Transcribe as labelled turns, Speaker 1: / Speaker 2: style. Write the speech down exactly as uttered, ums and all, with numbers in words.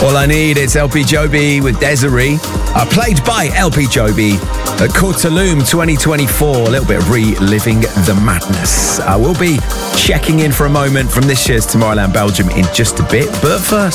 Speaker 1: All I Need, it's L P Joby with Desiree. Uh, played by L P Joby at Courtaloom twenty twenty-four. A little bit of reliving the madness. Uh, we'll be checking in for a moment from this year's Tomorrowland Belgium in just a bit. But first,